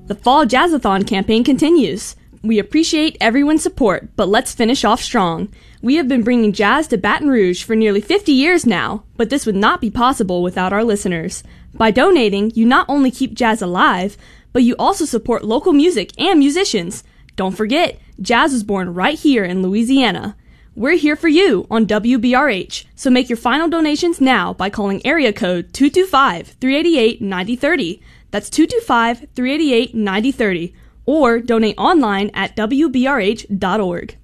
The Fall Jazzathon campaign continues. We appreciate everyone's support, but let's finish off strong. We have been bringing jazz to Baton Rouge for nearly 50 years now, but this would not be possible without our listeners. By donating, you not only keep jazz alive, but you also support local music and musicians. Don't forget, jazz was born right here in Louisiana. We're here for you on WBRH, so make your final donations now by calling area code 225-388-9030. That's 225-388-9030. Or donate online at WBRH.org.